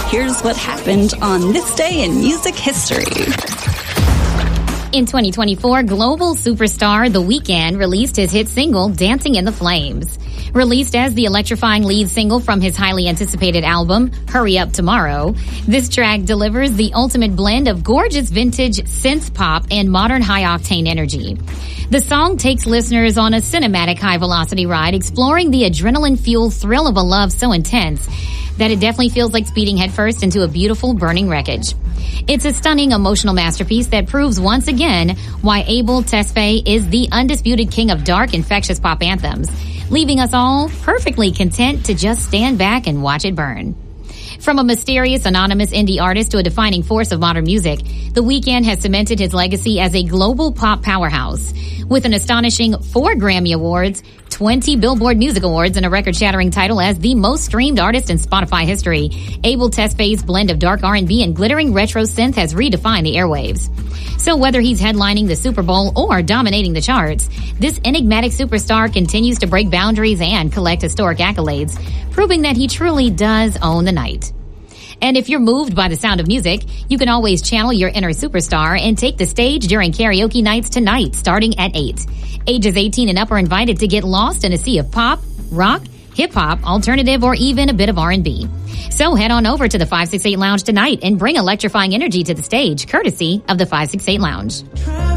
Here's what happened on this day in music history. In 2024, global superstar The Weeknd released his hit single, Dancing in the Flames. Released as the electrifying lead single from his highly anticipated album, Hurry Up Tomorrow, this track delivers the ultimate blend of gorgeous vintage synth pop and modern high-octane energy. The song takes listeners on a cinematic high-velocity ride, exploring the adrenaline-fueled thrill of a love so intense that it definitely feels like speeding headfirst into a beautiful burning wreckage. It's a stunning emotional masterpiece that proves once again why Abel Tesfaye is the undisputed king of dark, infectious pop anthems, leaving us all perfectly content to just stand back and watch it burn. From a mysterious, anonymous indie artist to a defining force of modern music, The Weeknd has cemented his legacy as a global pop powerhouse. With an astonishing 4 Grammy Awards, 20 Billboard Music Awards, and a record-shattering title as the most streamed artist in Spotify history, Abel Tesfaye's blend of dark R&B and glittering retro synth has redefined the airwaves. So whether he's headlining the Super Bowl or dominating the charts, this enigmatic superstar continues to break boundaries and collect historic accolades, proving that he truly does own the night. And if you're moved by the sound of music, you can always channel your inner superstar and take the stage during karaoke nights tonight, starting at 8. Ages 18 and up are invited to get lost in a sea of pop, rock, hip-hop, alternative, or even a bit of R&B. So head on over to the 568 Lounge tonight and bring electrifying energy to the stage, courtesy of the 568 Lounge.